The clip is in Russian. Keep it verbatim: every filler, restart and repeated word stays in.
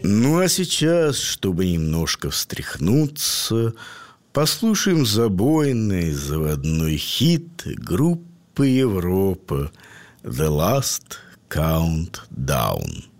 Ну, а сейчас, чтобы немножко встряхнуться, послушаем забойный заводной хит группы Европа «The Last Countdown».